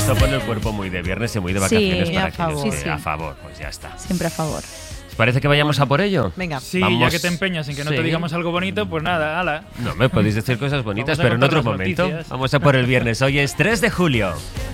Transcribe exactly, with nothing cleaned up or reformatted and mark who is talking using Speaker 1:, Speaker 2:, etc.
Speaker 1: Eso pone el cuerpo muy de viernes y muy de vacaciones
Speaker 2: Sí,
Speaker 1: para
Speaker 2: a
Speaker 1: que
Speaker 2: favor.
Speaker 1: yo
Speaker 2: Sí,
Speaker 1: esté
Speaker 2: sí.
Speaker 1: a favor. Pues ya está.
Speaker 2: Siempre a favor.
Speaker 1: ¿Os parece que vayamos a por ello?
Speaker 3: Venga.
Speaker 4: Sí,
Speaker 1: Vamos.
Speaker 4: ya que te empeñas en que no
Speaker 1: Sí.
Speaker 4: te digamos algo bonito, pues nada, ala.
Speaker 1: No, me podéis decir cosas bonitas,
Speaker 4: Vamos a
Speaker 1: pero en
Speaker 4: contar
Speaker 1: otro
Speaker 4: las
Speaker 1: momento.
Speaker 4: noticias.
Speaker 1: Vamos a por el viernes. Hoy es tres de julio.